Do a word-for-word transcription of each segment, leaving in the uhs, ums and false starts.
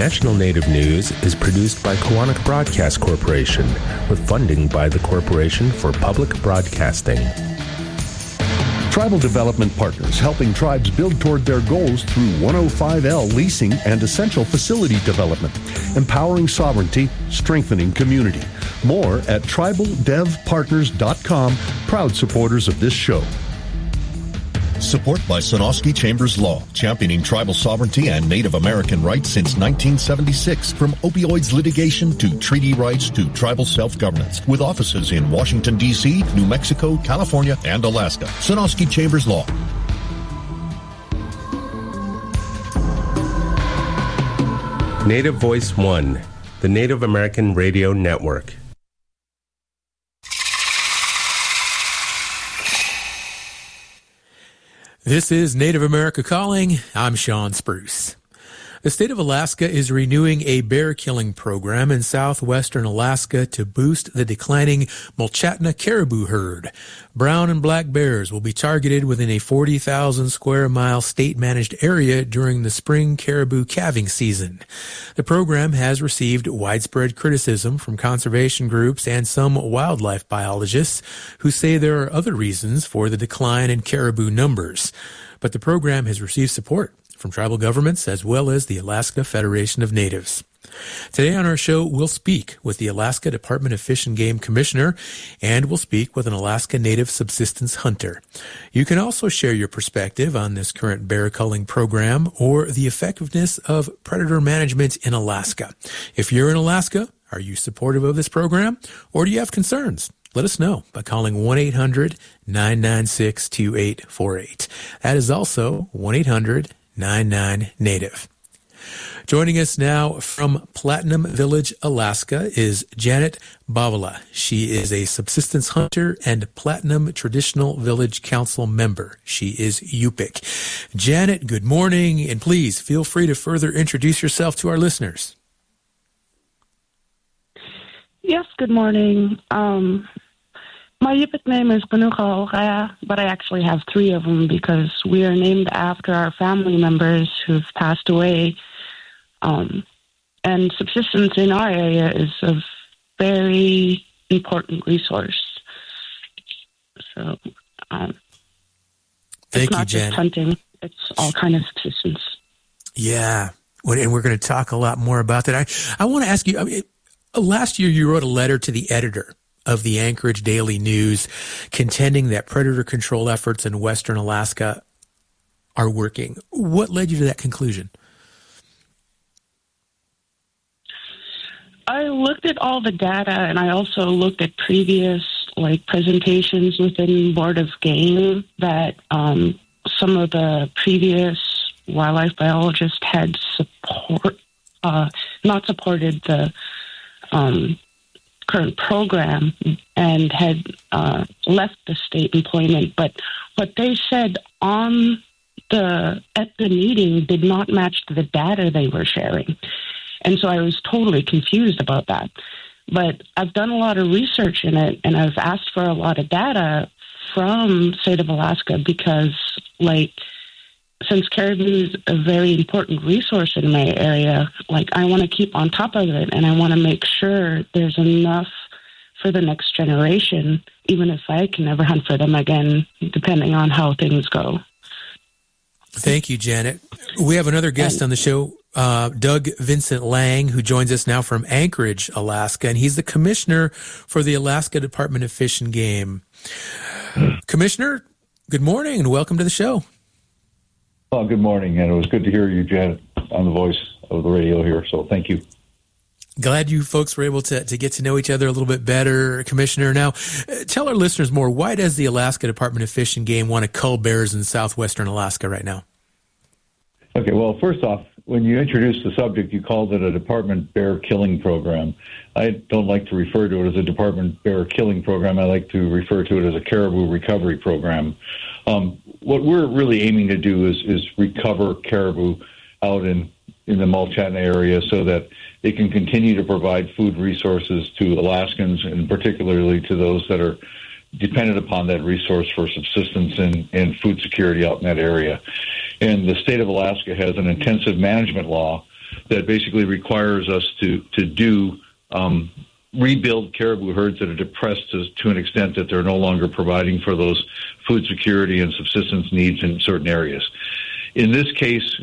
National Native News is produced by Koahnic Broadcast Corporation with funding by the Corporation for Public Broadcasting. Tribal Development Partners, helping tribes build toward their goals through one oh five L leasing and essential facility development, empowering sovereignty, strengthening community. More at tribal dev partners dot com, proud supporters of this show. Support by Sonosky Chambers Law, championing tribal sovereignty and Native American rights since nineteen seventy-six. From opioids litigation to treaty rights to tribal self-governance. With offices in Washington, D C, New Mexico, California, and Alaska. Sonosky Chambers Law. Native Voice One, the Native American Radio Network. This is Native America Calling. I'm Sean Spruce. The state of Alaska is renewing a bear killing program in southwestern Alaska to boost the declining Mulchatna caribou herd. Brown and black bears will be targeted within a forty thousand square mile state-managed area during the spring caribou calving season. The program has received widespread criticism from conservation groups and some wildlife biologists who say there are other reasons for the decline in caribou numbers. But the program has received support from tribal governments as well as the Alaska Federation of Natives. Today on our show, we'll speak with the Alaska Department of Fish and Game Commissioner, and we'll speak with an Alaska Native subsistence hunter. You can also share your perspective on this current bear culling program or the effectiveness of predator management in Alaska. If you're in Alaska, are you supportive of this program, or do you have concerns? Let us know by calling one eight hundred nine nine six two eight four eight. That is also one eight hundred nine nine Native. Joining us now from Platinum Village, Alaska, is Janet Bavala. She is a subsistence hunter and Platinum Traditional Village Council member. She is Yupik. Janet, good morning, and please feel free to further introduce yourself to our listeners. Yes, good morning. Um, my Yupik name is Panuka Okaya, but I actually have three of them because we are named after our family members who've passed away. Um, and subsistence in our area is a very important resource. So um, Thank it's you, not Janet. just hunting, it's all kind of subsistence. Yeah, and we're going to talk a lot more about that. I, I want to ask you, I mean, last year you wrote a letter to the editor of the Anchorage Daily News contending that predator control efforts in western Alaska are working. What led you to that conclusion? I looked at all the data, and I also looked at previous like presentations within Board of Game that um, some of the previous wildlife biologists had support, uh, not supported the um, current program and had uh, left the state employment. But what they said on the at the meeting did not match the data they were sharing. And so I was totally confused about that. But I've done a lot of research in it, and I've asked for a lot of data from State of Alaska because, like, since caribou is a very important resource in my area, like, I want to keep on top of it, and I want to make sure there's enough for the next generation, even if I can never hunt for them again, depending on how things go. Thank you, Janet. We have another guest on the show, uh, Doug Vincent Lang, who joins us now from Anchorage, Alaska, and he's the commissioner for the Alaska Department of Fish and Game. Commissioner, good morning and welcome to the show. Oh, good morning, and it was good to hear you, Janet, on the voice of the radio here, so thank you. Glad you folks were able to, to get to know each other a little bit better, Commissioner. Now, uh, tell our listeners more. Why does the Alaska Department of Fish and Game want to cull bears in southwestern Alaska right now? Okay, well, first off, when you introduced the subject, you called it a department bear killing program. I don't like to refer to it as a department bear killing program. I like to refer to it as a caribou recovery program. Um, what we're really aiming to do is, is recover caribou out in, in the Mulchatna area so that they can continue to provide food resources to Alaskans, and particularly to those that are depended upon that resource for subsistence and, and food security out in that area. And the state of Alaska has an intensive management law that basically requires us to, to do um, rebuild caribou herds that are depressed to, to an extent that they're no longer providing for those food security and subsistence needs in certain areas. In this case,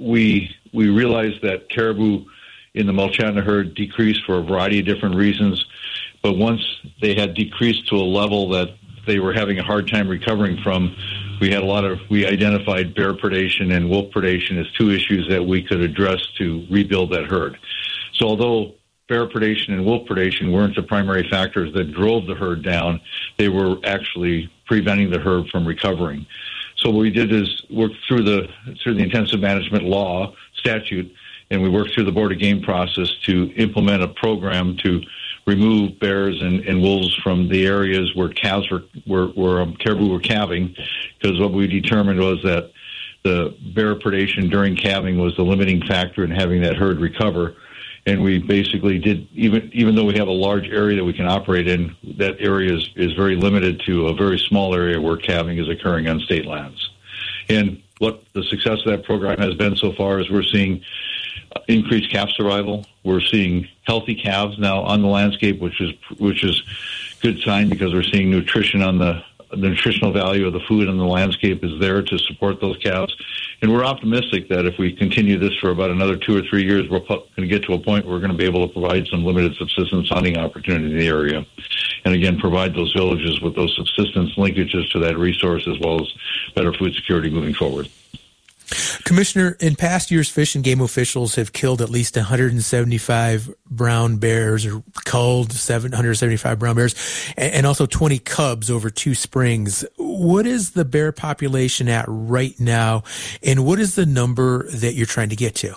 we we realized that caribou in the Mulchatna herd decreased for a variety of different reasons, but once they had decreased to a level that they were having a hard time recovering from, we had a lot of, we identified bear predation and wolf predation as two issues that we could address to rebuild that herd. So although bear predation and wolf predation weren't the primary factors that drove the herd down, they were actually preventing the herd from recovering. So what we did is work through the through the intensive management law statute, and we worked through the Board of Game process to implement a program to remove bears and, and wolves from the areas where calves were, were, where um, caribou were calving, because what we determined was that the bear predation during calving was the limiting factor in having that herd recover. And we basically did, even even though we have a large area that we can operate in, that area is, is very limited to a very small area where calving is occurring on state lands. And what the success of that program has been so far is we're seeing increased calf survival. We're seeing healthy calves now on the landscape, which is which is a good sign because we're seeing nutrition on the, the nutritional value of the food on the landscape is there to support those calves. And we're optimistic that if we continue this for about another two or three years, we're going to get to a point where we're going to be able to provide some limited subsistence hunting opportunity in the area. And again, provide those villages with those subsistence linkages to that resource as well as better food security moving forward. Commissioner, in past years, Fish and Game officials have killed at least one hundred seventy-five brown bears, or culled seven hundred seventy-five brown bears, and also twenty cubs over two springs. What is the bear population at right now, and what is the number that you're trying to get to?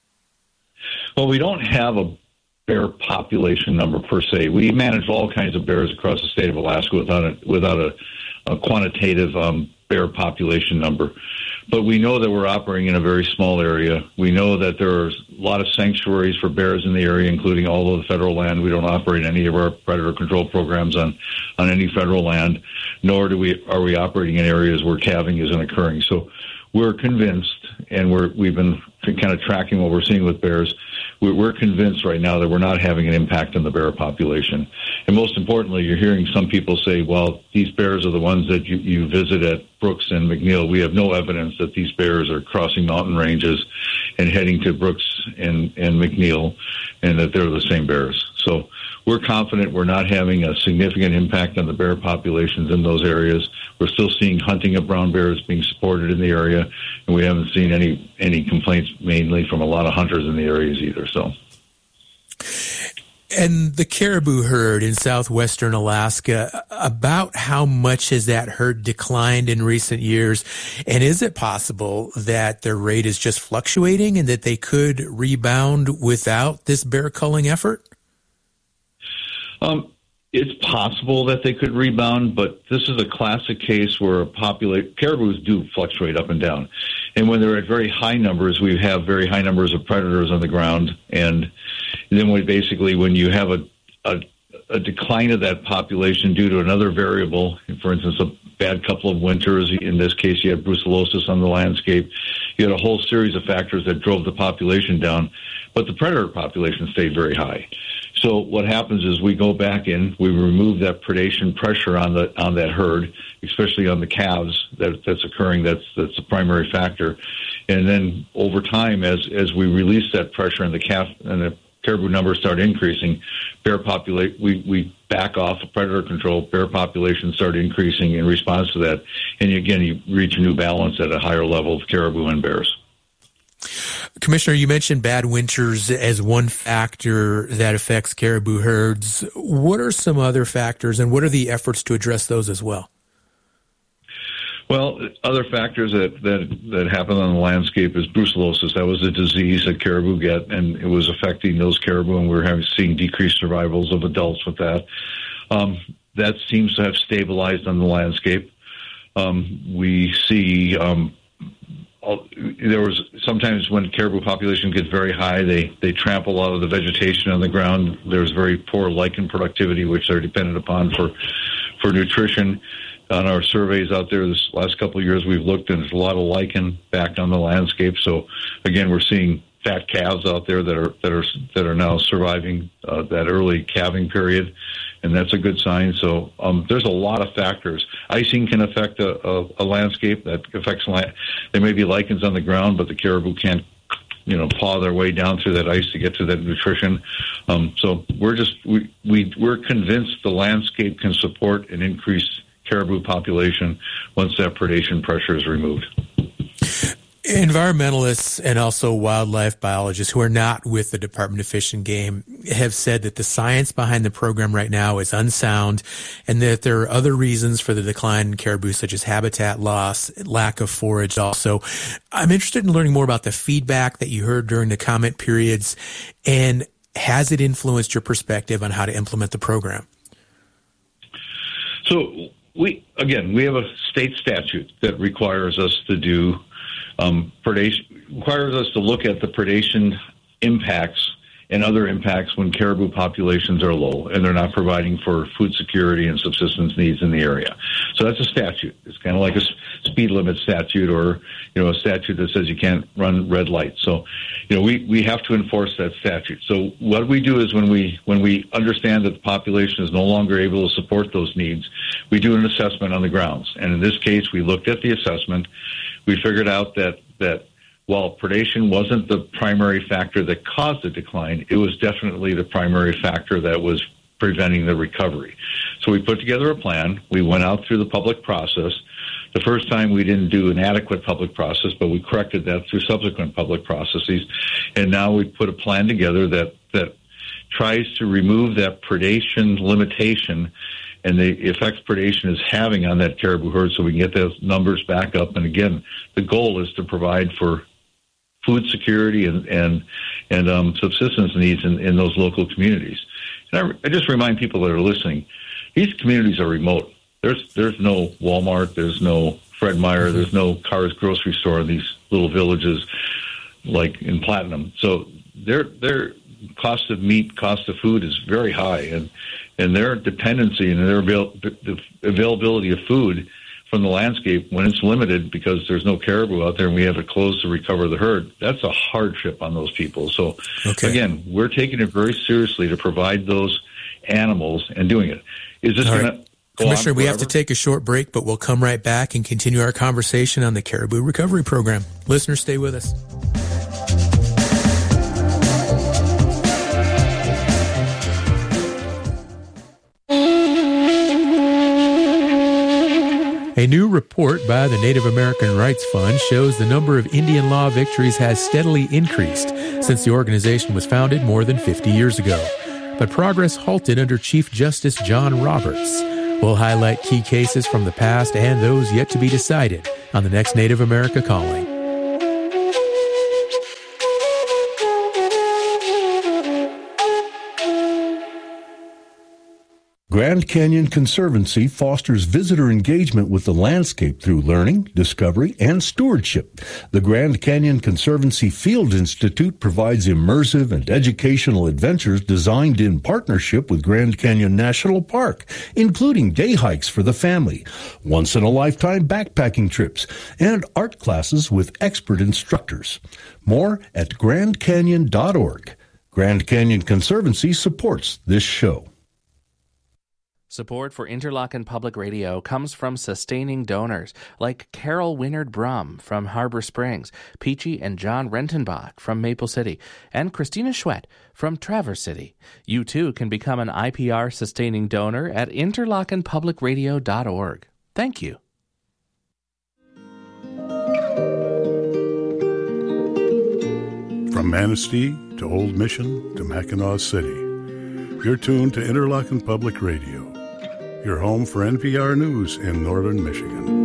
Well, we don't have a bear population number per se. We manage all kinds of bears across the state of Alaska without a, without a, a quantitative um, bear population number. But we know that we're operating in a very small area. We know that there are a lot of sanctuaries for bears in the area, including all of the federal land. We don't operate any of our predator control programs on, on any federal land, nor do we are we operating in areas where calving isn't occurring. So we're convinced, and we're, we've been kind of tracking what we're seeing with bears. We're, we're convinced right now that we're not having an impact on the bear population. And most importantly, you're hearing some people say, well, these bears are the ones that you, you visit at Brooks and McNeil. We have no evidence that these bears are crossing mountain ranges and heading to Brooks and, and McNeil, and that they're the same bears. So we're confident we're not having a significant impact on the bear populations in those areas. We're still seeing hunting of brown bears being supported in the area, and we haven't seen any any complaints mainly from a lot of hunters in the areas either. So, and the caribou herd in southwestern Alaska, about how much has that herd declined in recent years? And is it possible that their rate is just fluctuating and that they could rebound without this bear culling effort? Um, it's possible that they could rebound, but this is a classic case where populate caribous do fluctuate up and down. And when they're at very high numbers, we have very high numbers of predators on the ground. And then we basically, when you have a, a, a decline of that population due to another variable, for instance, a bad couple of winters, in this case, you had brucellosis on the landscape, you had a whole series of factors that drove the population down, but the predator population stayed very high. So what happens is we go back in, we remove that predation pressure on the on that herd, especially on the calves that, that's occurring. That's that's the primary factor, and then over time, as as we release that pressure on the calf and the caribou numbers start increasing, bear populate we we back off of predator control. Bear populations start increasing in response to that, and again, you reach a new balance at a higher level of caribou and bears. Commissioner, you mentioned bad winters as one factor that affects caribou herds. What are some other factors, and what are the efforts to address those as well? Well, other factors that, that, that happen on the landscape is brucellosis. That was a disease that caribou get, and it was affecting those caribou, and we're having seeing decreased survivals of adults with that. Um, that seems to have stabilized on the landscape. Um, we see... Um, There was sometimes when caribou population gets very high, they, they trample a lot of the vegetation on the ground. There's very poor lichen productivity, which they're dependent upon for for nutrition. On our surveys out there this last couple of years, we've looked, and there's a lot of lichen back on the landscape. So again, we're seeing fat calves out there that are that are that are now surviving uh, that early calving period, and that's a good sign. So um, there's a lot of factors. Icing can affect a, a, a landscape. That affects land. There may be lichens on the ground, but the caribou can't, you know, paw their way down through that ice to get to that nutrition. Um, so we're just we, we we're convinced the landscape can support an increased caribou population once that predation pressure is removed. Environmentalists and also wildlife biologists who are not with the Department of Fish and Game have said that the science behind the program right now is unsound, and that there are other reasons for the decline in caribou, such as habitat loss, lack of forage also. I'm interested in learning more about the feedback that you heard during the comment periods, and has it influenced your perspective on how to implement the program? So we, again, we have a state statute that requires us to do Um, predation requires us to look at the predation impacts and other impacts when caribou populations are low and they're not providing for food security and subsistence needs in the area. So that's a statute. It's kind of like a speed limit statute, or, you know, a statute that says you can't run red lights. So, you know, we, we have to enforce that statute. So what we do is when we when we understand that the population is no longer able to support those needs, we do an assessment on the grounds. And in this case, we looked at the assessment. We figured out that, that while predation wasn't the primary factor that caused the decline, it was definitely the primary factor that was preventing the recovery. So we put together a plan. We went out through the public process. The first time we didn't do an adequate public process, but we corrected that through subsequent public processes. And now we put a plan together that, that tries to remove that predation limitation and the effects predation is having on that caribou herd, so we can get those numbers back up. And again, the goal is to provide for food security and and, and um, subsistence needs in, in those local communities. And I, I just remind people that are listening, these communities are remote. There's there's no Walmart, there's no Fred Meyer, mm-hmm. there's no Carr's grocery store in these little villages like in Platinum. So their their cost of meat, cost of food is very high, and and their dependency and their avail- the availability of food from the landscape, when it's limited because there's no caribou out there and we have to close to recover the herd, that's a hardship on those people. So, okay. Again, we're taking it very seriously to provide those animals and doing it. Is this going to go Commissioner, on we have to take a short break, but we'll come right back and continue our conversation on the Caribou Recovery Program. Listeners, stay with us. A new report by the Native American Rights Fund shows the number of Indian law victories has steadily increased since the organization was founded more than fifty years ago. But progress halted under Chief Justice John Roberts. We'll highlight key cases from the past and those yet to be decided on the next Native America Calling. Grand Canyon Conservancy fosters visitor engagement with the landscape through learning, discovery, and stewardship. The Grand Canyon Conservancy Field Institute provides immersive and educational adventures designed in partnership with Grand Canyon National Park, including day hikes for the family, once-in-a-lifetime backpacking trips, and art classes with expert instructors. More at grand canyon dot org. Grand Canyon Conservancy supports this show. Support for Interlochen Public Radio comes from sustaining donors like Carol Winard Brum from Harbor Springs, Peachy and John Rentenbach from Maple City, and Christina Schwett from Traverse City. You too can become an I P R sustaining donor at interlochen public radio dot org. Thank you. From Manistee to Old Mission to Mackinac City, you're tuned to Interlochen Public Radio, your home for N P R News in northern Michigan.